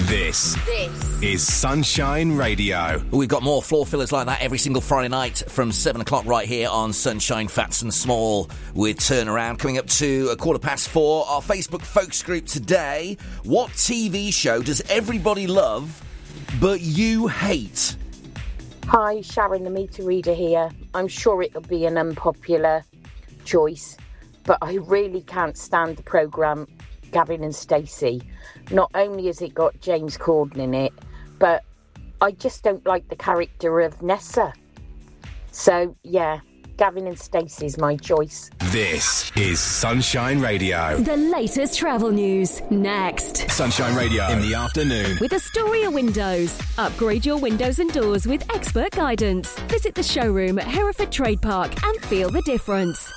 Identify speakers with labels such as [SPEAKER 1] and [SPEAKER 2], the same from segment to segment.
[SPEAKER 1] This is Sunshine Radio.
[SPEAKER 2] We've got more floor fillers like that every single Friday night from 7 o'clock right here on Sunshine Fats and Small with Turnaround. Coming up to 4:15, our Facebook folks group today. What TV show does everybody love but you hate?
[SPEAKER 3] Hi, Sharon the meter reader here. I'm sure it'll be an unpopular choice, but I really can't stand the programme Gavin and Stacey. Not only has it got James Corden in it, but I just don't like the character of Nessa. So, yeah, Gavin and Stacey's my choice.
[SPEAKER 1] This is Sunshine Radio.
[SPEAKER 4] The latest travel news, next.
[SPEAKER 1] Sunshine Radio in the afternoon.
[SPEAKER 4] With Astoria Windows. Upgrade your windows and doors with expert guidance. Visit the showroom at Hereford Trade Park and feel the difference.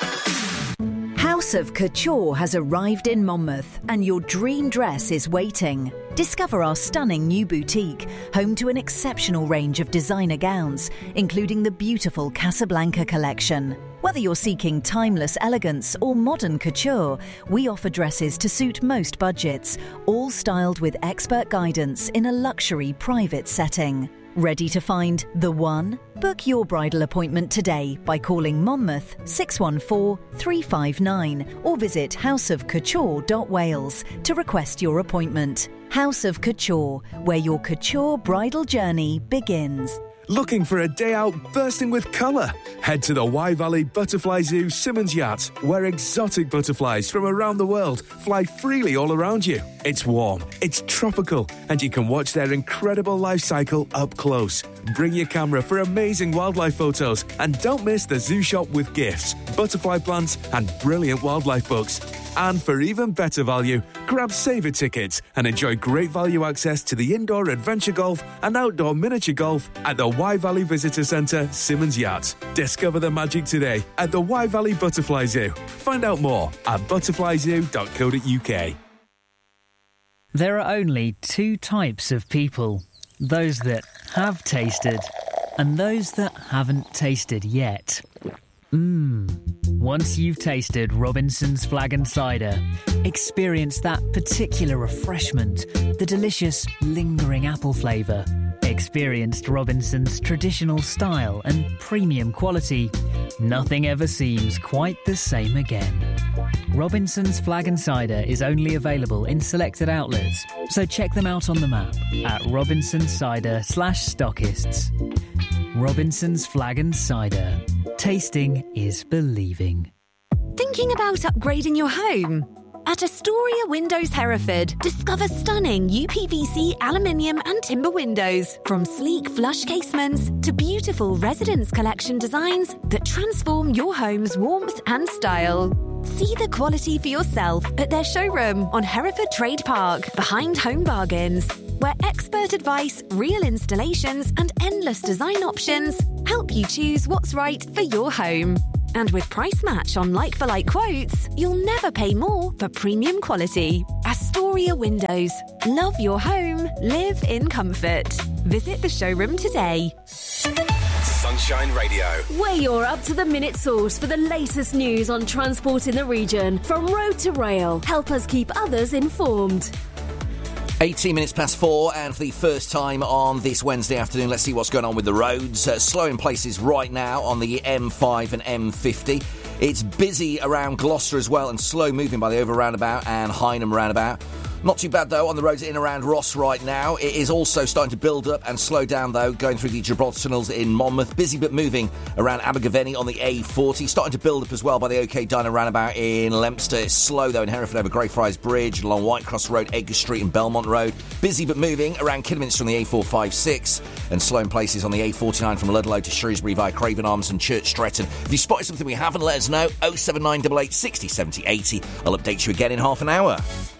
[SPEAKER 5] House of Couture has arrived in Monmouth and your dream dress is waiting. Discover our stunning new boutique, home to an exceptional range of designer gowns, including the beautiful Casablanca collection. Whether you're seeking timeless elegance or modern couture, we offer dresses to suit most budgets, all styled with expert guidance in a luxury private setting. Ready to find the one? Book your bridal appointment today by calling Monmouth 614 359 or visit houseofcouture.wales to request your appointment. House of Couture, where your couture bridal journey begins.
[SPEAKER 6] Looking for a day out bursting with colour? Head to the Wye Valley Butterfly Zoo Simmons Yacht, where exotic butterflies from around the world fly freely all around you. It's warm, it's tropical, and you can watch their incredible life cycle up close. Bring your camera for amazing wildlife photos, and don't miss the zoo shop with gifts, butterfly plants, and brilliant wildlife books. And for even better value, grab saver tickets and enjoy great value access to the indoor adventure golf and outdoor miniature golf at the Wye Valley Visitor Centre, Simmons Yacht. Discover the magic today at the Wye Valley Butterfly Zoo. Find out more at butterflyzoo.co.uk.
[SPEAKER 7] There are only two types of people. Those that have tasted and those that haven't tasted yet. Once you've tasted Robinson's Flag and Cider, experience that particular refreshment, the delicious, lingering apple flavour. Experienced Robinson's traditional style and premium quality. Nothing ever seems quite the same again. Robinson's Flag and Cider is only available in selected outlets, so check them out on the map at robinsoncider/stockists. Robinson's Flag and Cider. Tasting is believing.
[SPEAKER 8] Thinking about upgrading your home? At Astoria Windows Hereford, discover stunning UPVC, aluminium and timber windows. From sleek flush casements to beautiful residence collection designs that transform your home's warmth and style. See the quality for yourself at their showroom on Hereford Trade Park, behind Home Bargains, where expert advice, real installations and endless design options help you choose what's right for your home. And with price match on like-for-like quotes, you'll never pay more for premium quality. Astoria Windows. Love your home. Live in comfort. Visit the showroom today.
[SPEAKER 1] Sunshine Radio.
[SPEAKER 4] We're your up-to-the-minute source for the latest news on transport in the region. From road to rail, help us keep others informed.
[SPEAKER 2] 18 minutes past 4, and for the first time on this Wednesday afternoon, let's see what's going on with the roads. Slow in places right now on the M5 and M50. It's busy around Gloucester as well, and slow moving by the Over roundabout and Hynham roundabout. Not too bad, though, on the roads in and around Ross right now. It is also starting to build up and slow down, though, going through the Gibraltar tunnels in Monmouth. Busy but moving around Abergavenny on the A40. Starting to build up as well by the OK Diner roundabout in Leominster. It's slow, though, in Hereford over Greyfriars Bridge, along Whitecross Road, Edgar Street and Belmont Road. Busy but moving around Kidderminster on the A456. And slow in places on the A49 from Ludlow to Shrewsbury via Craven Arms and Church Stretton. If you spotted something we haven't, let us know. 07988 60 70 80. I'll update you again in half an hour.